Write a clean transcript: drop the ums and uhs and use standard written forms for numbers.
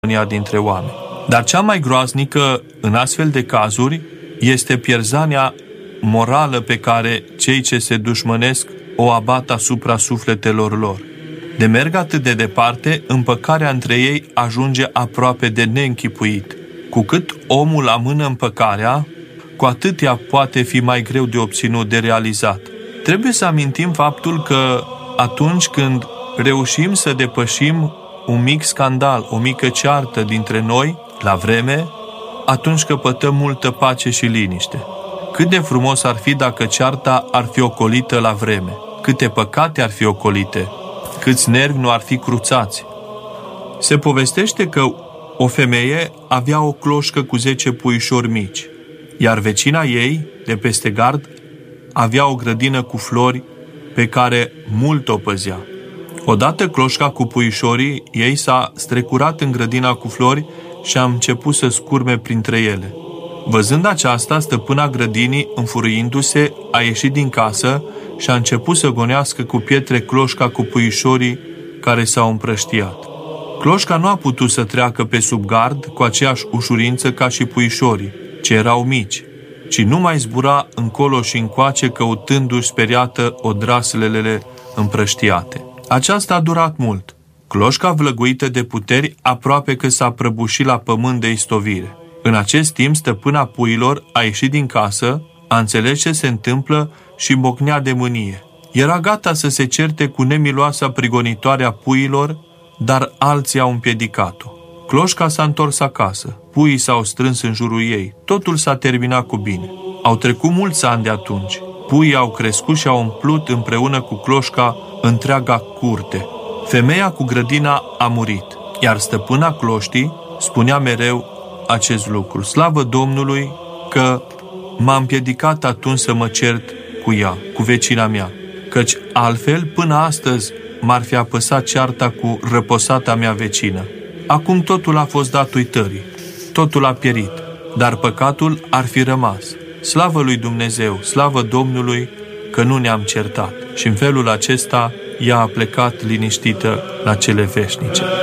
dintre oameni. Dar cea mai groaznică în astfel de cazuri este pierzania morală pe care cei ce se dușmănesc o abat asupra sufletelor lor. De merg atât de departe, împăcarea între ei ajunge aproape de neînchipuit. Cu cât omul amână împăcarea, cu atât ea poate fi mai greu de obținut, de realizat. Trebuie să amintim faptul că atunci când reușim să depășim un mic scandal, o mică ceartă dintre noi, la vreme, atunci căpătăm multă pace și liniște. Cât de frumos ar fi dacă cearta ar fi ocolită la vreme, câte păcate ar fi ocolite, câți nervi nu ar fi cruțați. Se povestește că o femeie avea o cloșcă cu 10 puișori mici, iar vecina ei, de peste gard, avea o grădină cu flori pe care mult o păzea. Odată cloșca cu puișorii ei s-a strecurat în grădina cu flori și a început să scurme printre ele. Văzând aceasta, stăpâna grădinii, înfuriindu-se, a ieșit din casă și a început să gonească cu pietre cloșca cu puișorii care s-au împrăștiat. Cloșca nu a putut să treacă pe sub gard cu aceeași ușurință ca și puișorii, ce erau mici, ci nu mai zbura încolo și încoace căutându-și speriată odraslele împrăștiate. Aceasta a durat mult. Cloșca, vlăguită de puteri, aproape că s-a prăbușit la pământ de istovire. În acest timp, stăpâna puiilor a ieșit din casă, a înțeles ce se întâmplă și bocnea de mânie. Era gata să se certe cu nemiloasa prigonitoare a puiilor, dar alții au împiedicat-o. Cloșca s-a întors acasă, puii s-au strâns în jurul ei, totul s-a terminat cu bine. Au trecut mulți ani de atunci. Puii au crescut și au umplut împreună cu cloșca întreaga curte. Femeia cu grădina a murit, iar stăpâna cloștii spunea mereu acest lucru: slavă Domnului că m-a împiedicat atunci să mă cert cu ea, cu vecina mea, căci altfel până astăzi m-ar fi apăsat cearta cu răposata mea vecină. Acum totul a fost dat uitării, totul a pierit, dar păcatul ar fi rămas. Slavă lui Dumnezeu, slavă Domnului că nu ne-am certat. Și în felul acesta ea a plecat liniștită la cele veșnice.